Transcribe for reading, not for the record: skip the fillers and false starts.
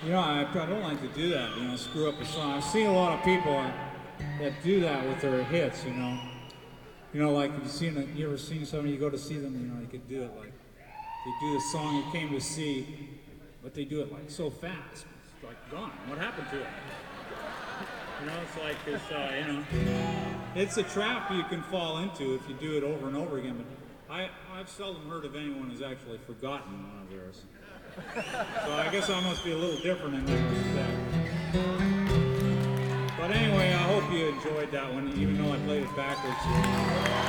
I don't like to do that. Screw up a song. I've seen a lot of people that do that with their hits. Like you ever seen somebody, you go to see them. You could do it like they do the song you came to see, but they do it like so fast. It's like gone. What happened to it? It's like it's a trap you can fall into if you do it over and over again. But I've seldom heard of anyone who's actually forgotten one of theirs. So I guess I must be a little different in that respect. But anyway, I hope you enjoyed that one, even though I played it backwards.